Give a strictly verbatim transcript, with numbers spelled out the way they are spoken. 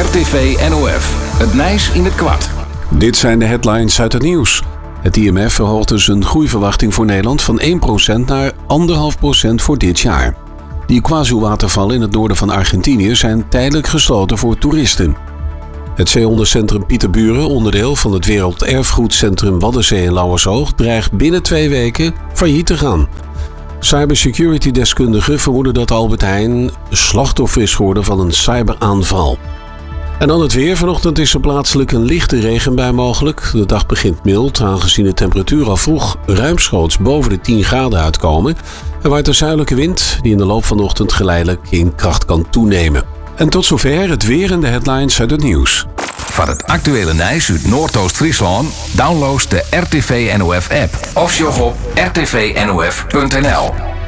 R T V N O F. Het Nijs in het kwart. Dit zijn de headlines uit het nieuws. Het I M F verhoogt dus een groeiverwachting voor Nederland van één procent naar anderhalf procent voor dit jaar. De Iguazu-watervallen in het noorden van Argentinië zijn tijdelijk gesloten voor toeristen. Het zeehondencentrum Pieterburen, onderdeel van het Werelderfgoedcentrum Waddenzee in Lauwersoog, dreigt binnen twee weken failliet te gaan. Cybersecurity-deskundigen vermoeden dat Albert Heijn slachtoffer is geworden van een cyberaanval. En dan het weer. Vanochtend is er plaatselijk een lichte regenbui mogelijk. De dag begint mild, aangezien de temperatuur al vroeg ruimschoots boven de tien graden uitkomen. Er waait een zuidelijke wind die in de loop van de ochtend geleidelijk in kracht kan toenemen. En tot zover het weer en de headlines uit het nieuws. Van het actuele Nijs uit Noordoost-Friesland download de R T V N O F app of sjog op r t v n o f punt n l.